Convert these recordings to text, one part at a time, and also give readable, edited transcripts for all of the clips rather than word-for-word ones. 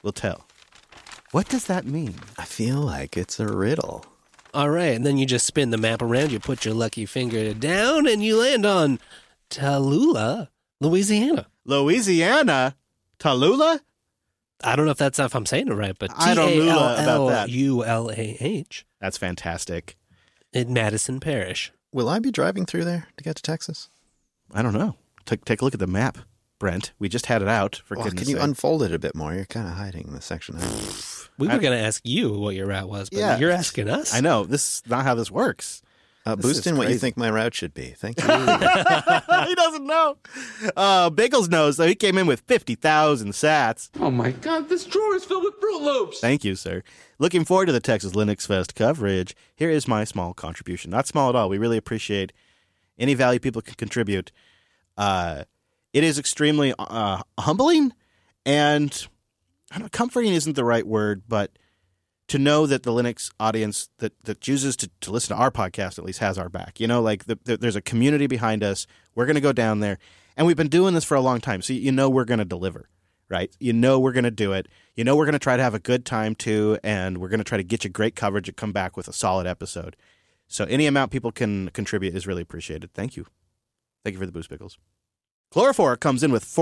will tell. What does that mean? I feel like it's a riddle. All right, and then you just spin the map around, you put your lucky finger down, and you land on Tallulah, Louisiana. Louisiana? Tallulah? I don't know if I'm saying it right, but I don't know about that. Tallulah That's fantastic. in Madison Parish. Will I be driving through there to get to Texas? I don't know. Take a look at the map, Brent. We just had it out, for goodness Can you sake. unfold it a bit more? You're kind of hiding the section. We were going to ask you what your route was, but you're asking us. I know. This is not how this works. Boost in what you think my route should be. Thank you. He doesn't know. Biggles knows, so he came in with 50,000 sats. Oh my God, this drawer is filled with Fruit Loops. Thank you, sir. Looking forward to the Texas Linux Fest coverage. Here is my small contribution. Not small at all. We really appreciate any value people can contribute. It is extremely humbling and I don't know, comforting isn't the right word, but to know that the Linux audience that chooses to listen to our podcast at least has our back. You know, like there's a community behind us. We're going to go down there. And we've been doing this for a long time. So you know we're going to deliver, right? You know we're going to do it. You know we're going to try to have a good time too. And we're going to try to get you great coverage and come back with a solid episode. So any amount people can contribute is really appreciated. Thank you. Thank you for the boost, Pickles. Chlorophora comes in with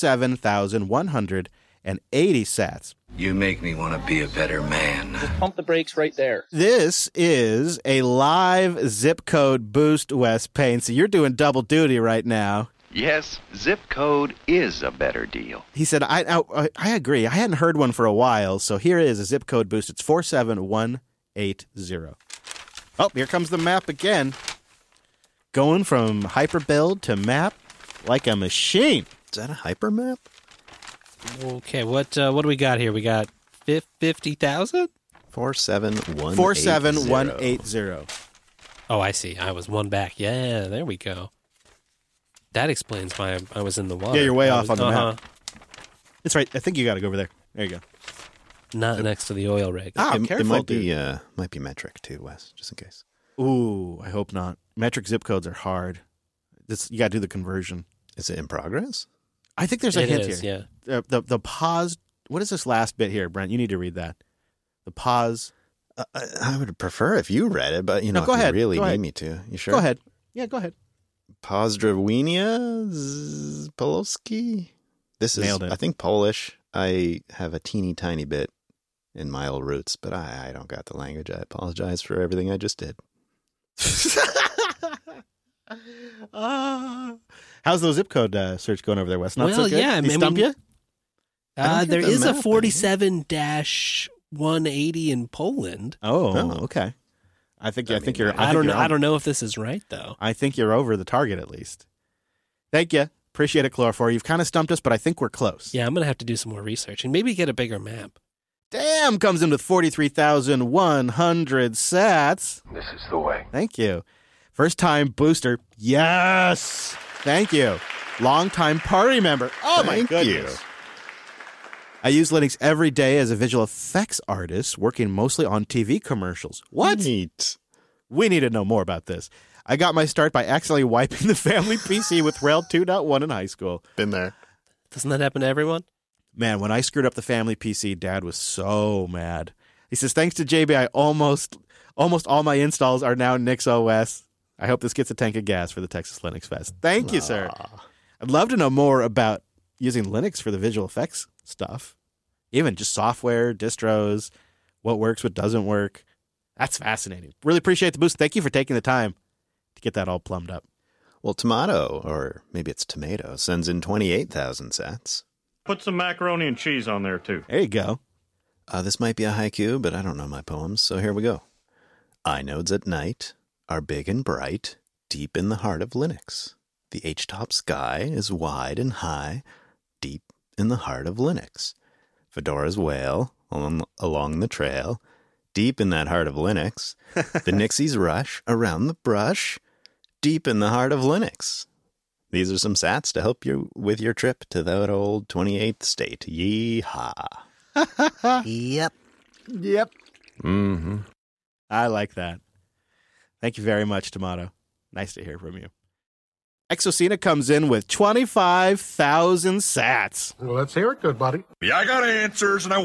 47,180 sats. You make me want to be a better man. Just pump the brakes right there. This is a live zip code boost, Wes Payne. So you're doing double duty right now. Yes, zip code is a better deal. He said, I agree. I hadn't heard one for a while, so here is a zip code boost. It's 47180. Oh, here comes the map again. Going from hyperbuild to map like a machine. Is that a hyper map? Okay, what do we got here? We got 50,000? 47180. 47180. Oh, I see. I was one back. Yeah, there we go. That explains why I was in the water. Yeah, you're way off on the map. It's right. I think you got to go over there. There you go. Not next to the oil rig. Careful, it might dude. might be metric too, Wes, just in case. Ooh, I hope not. Metric zip codes are hard. You got to do the conversion. Is it in progress? I think there's a hint here. Yeah. The pause. What is this last bit here, Brent? You need to read that. The pause. I would prefer if you read it, but go ahead. You really Go ahead. need me to. You sure? Go ahead. Yeah, go ahead. Pozdrowinia Polski. This is, Nailed it. I think, Polish. I have a teeny tiny bit in my old roots, but I don't got the language. I apologize for everything I just did. How's the zip code search going over there, Wes? Not so good? Yeah, He stump you? There is a 47-180 in Poland. Oh, okay. I think you're. I don't know if this is right though. I think you're over the target at least. Thank you. Appreciate it, Chlorophore. You've kind of stumped us, but I think we're close. Yeah, I'm gonna have to do some more research and maybe get a bigger map. Damn, comes in with 43,100 sats. This is the way. Thank you. First time booster. Yes. Thank you. Long time party member. Oh my goodness. I use Linux every day as a visual effects artist, working mostly on TV commercials. What? Neat. We need to know more about this. I got my start by accidentally wiping the family PC with Rail 2.1 in high school. Been there. Doesn't that happen to everyone? Man, when I screwed up the family PC, Dad was so mad. He says, thanks to JB, almost all my installs are now Nix OS. I hope this gets a tank of gas for the Texas Linux Fest. Thank you, sir. I'd love to know more about using Linux for the visual effects stuff. Even just software, distros, what works, what doesn't work. That's fascinating. Really appreciate the boost. Thank you for taking the time to get that all plumbed up. Well, Tomato, or maybe it's Tomato, sends in 28,000 sats. Put some macaroni and cheese on there, too. There you go. This might be a haiku, but I don't know my poems, so here we go. Inodes at night are big and bright, deep in the heart of Linux. The H-top sky is wide and high, deep in the heart of Linux. Fedoras wail along the trail, deep in that heart of Linux. The Nixies rush around the brush, deep in the heart of Linux. These are some sats to help you with your trip to that old 28th state. Yeehaw. Yep. Mm-hmm. I like that. Thank you very much, Tomato. Nice to hear from you. Exocena comes in with 25,000 sats. Well, let's hear it, good buddy. Yeah, I got answers, and I